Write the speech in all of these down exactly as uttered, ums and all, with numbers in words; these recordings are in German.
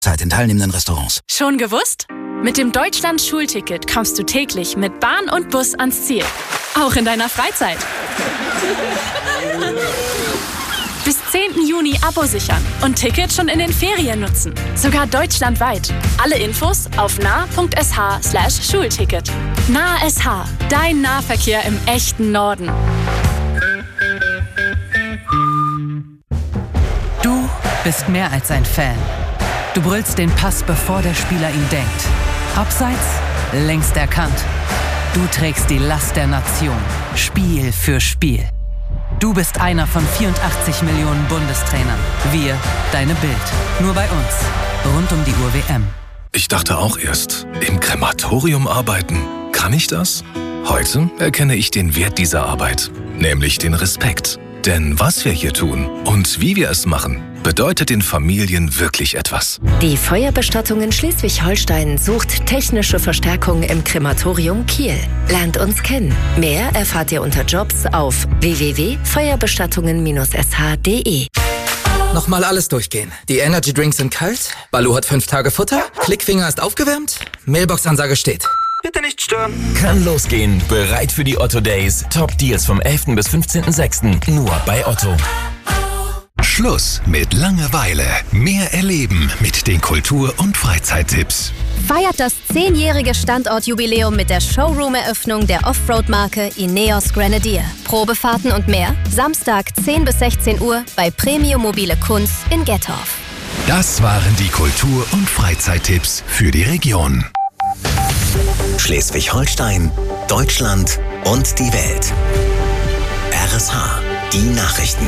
Zeit in teilnehmenden Restaurants. Schon gewusst? Mit dem Deutschland-Schulticket kommst du täglich mit Bahn und Bus ans Ziel. Auch in deiner Freizeit. Bis zehnten Juni Abo sichern und Ticket schon in den Ferien nutzen. Sogar deutschlandweit. Alle Infos auf nah punkt s h slash Schulticket. Nah S H, dein Nahverkehr im echten Norden. Du bist mehr als ein Fan. Du brüllst den Pass, bevor der Spieler ihn denkt. Abseits, längst erkannt. Du trägst die Last der Nation, Spiel für Spiel. Du bist einer von vierundachtzig Millionen Bundestrainern. Wir, deine Bild. Nur bei uns. Rund um die Uhr W M. Ich dachte auch erst, im Krematorium arbeiten. Kann ich das? Heute erkenne ich den Wert dieser Arbeit, nämlich den Respekt. Denn was wir hier tun und wie wir es machen, bedeutet den Familien wirklich etwas. Die Feuerbestattung in Schleswig-Holstein sucht technische Verstärkung im Krematorium Kiel. Lernt uns kennen. Mehr erfahrt ihr unter Jobs auf w w w punkt feuerbestattungen Bindestrich s h punkt d e. Nochmal alles durchgehen. Die Energy Drinks sind kalt, Baloo hat fünf Tage Futter, Klickfinger ist aufgewärmt, Mailbox-Ansage steht. Bitte nicht stören. Kann losgehen. Bereit für die Otto Days. Top Deals vom elften bis fünfzehnten sechsten Nur bei Otto. Schluss mit Langeweile. Mehr erleben mit den Kultur- und Freizeittipps. Feiert das zehnjährige Standortjubiläum mit der Showroom-Eröffnung der Offroad-Marke Ineos Grenadier. Probefahrten und mehr. Samstag zehn bis sechzehn Uhr bei Premium Mobile Kunst in Gettorf. Das waren die Kultur- und Freizeittipps für die Region. Schleswig-Holstein, Deutschland und die Welt. R S H, die Nachrichten.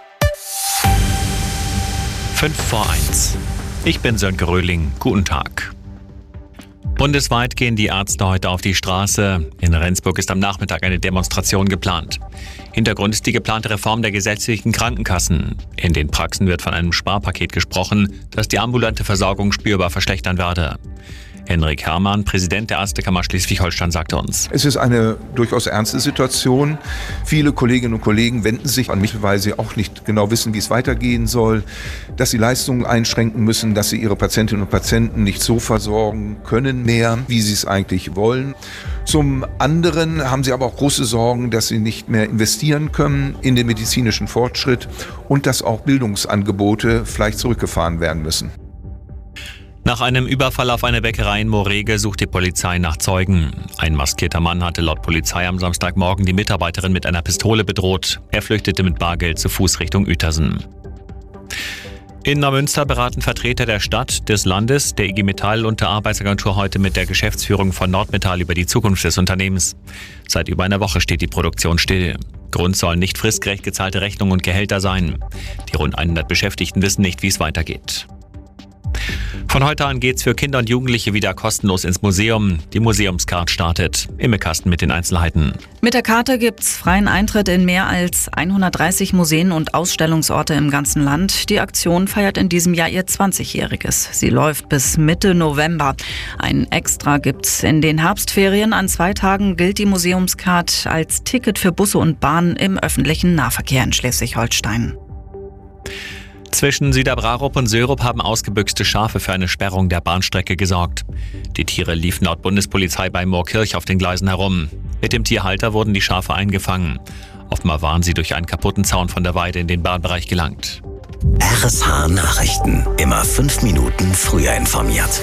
fünf vor eins. Ich bin Sönke Röhling. Guten Tag. Bundesweit gehen die Ärzte heute auf die Straße. In Rendsburg ist am Nachmittag eine Demonstration geplant. Hintergrund ist die geplante Reform der gesetzlichen Krankenkassen. In den Praxen wird von einem Sparpaket gesprochen, das die ambulante Versorgung spürbar verschlechtern werde. Henrik Herrmann, Präsident der Ärztekammer Schleswig-Holstein, sagte uns: Es ist eine durchaus ernste Situation. Viele Kolleginnen und Kollegen wenden sich an mich, weil sie auch nicht genau wissen, wie es weitergehen soll, dass sie Leistungen einschränken müssen, dass sie ihre Patientinnen und Patienten nicht so versorgen können mehr, wie sie es eigentlich wollen. Zum anderen haben sie aber auch große Sorgen, dass sie nicht mehr investieren können in den medizinischen Fortschritt und dass auch Bildungsangebote vielleicht zurückgefahren werden müssen. Nach einem Überfall auf eine Bäckerei in Morege sucht die Polizei nach Zeugen. Ein maskierter Mann hatte laut Polizei am Samstagmorgen die Mitarbeiterin mit einer Pistole bedroht. Er flüchtete mit Bargeld zu Fuß Richtung Uetersen. In Neumünster beraten Vertreter der Stadt, des Landes, der I G Metall und der Arbeitsagentur heute mit der Geschäftsführung von Nordmetall über die Zukunft des Unternehmens. Seit über einer Woche steht die Produktion still. Grund sollen nicht fristgerecht gezahlte Rechnungen und Gehälter sein. Die rund hundert Beschäftigten wissen nicht, wie es weitergeht. Von heute an geht's für Kinder und Jugendliche wieder kostenlos ins Museum. Die Museumskarte startet. Imme Kasten mit den Einzelheiten. Mit der Karte gibt's freien Eintritt in mehr als hundertdreißig Museen und Ausstellungsorte im ganzen Land. Die Aktion feiert in diesem Jahr ihr zwanzigjähriges. Sie läuft bis Mitte November. Ein Extra gibt's in den Herbstferien. An zwei Tagen gilt die Museumskarte als Ticket für Busse und Bahnen im öffentlichen Nahverkehr in Schleswig-Holstein. Zwischen Süderbrarup und Sörup haben ausgebüxte Schafe für eine Sperrung der Bahnstrecke gesorgt. Die Tiere liefen laut Bundespolizei bei Moorkirch auf den Gleisen herum. Mit dem Tierhalter wurden die Schafe eingefangen. Offenbar waren sie durch einen kaputten Zaun von der Weide in den Bahnbereich gelangt. R S H Nachrichten. Immer fünf Minuten früher informiert.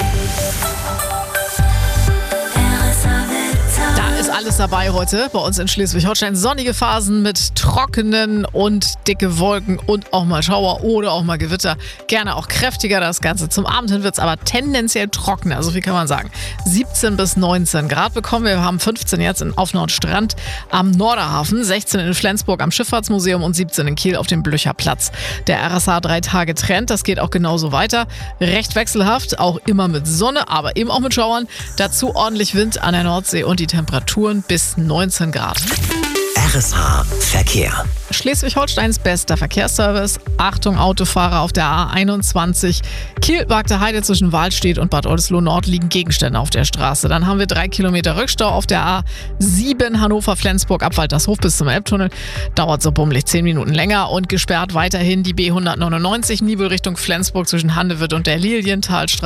Ist alles dabei heute bei uns in Schleswig-Holstein. Sonnige Phasen mit trockenen und dicke Wolken und auch mal Schauer oder auch mal Gewitter. Gerne auch kräftiger das Ganze. Zum Abend hin wird es aber tendenziell trockener, so viel kann man sagen. siebzehn bis neunzehn Grad bekommen wir. Wir haben fünfzehn jetzt in, auf Nordstrand am Norderhafen, sechzehn in Flensburg am Schifffahrtsmuseum und siebzehn in Kiel auf dem Blücherplatz. Der R S H drei Tage Trend, das geht auch genauso weiter. Recht wechselhaft, auch immer mit Sonne, aber eben auch mit Schauern. Dazu ordentlich Wind an der Nordsee und die Temperatur bis neunzehn Grad. R S H Verkehr. Schleswig-Holsteins bester Verkehrsservice. Achtung, Autofahrer auf der A einundzwanzig. Kiel-Bagde Heide zwischen Wahlstedt und Bad Oldesloe Nord liegen Gegenstände auf der Straße. Dann haben wir drei Kilometer Rückstau auf der A sieben Hannover-Flensburg ab Waltershof bis zum Elbtunnel. Dauert so bummelig zehn Minuten länger und gesperrt weiterhin die B hundertneunundneunzig Nibel Richtung Flensburg zwischen Handewitt und der Lilienthalstraße.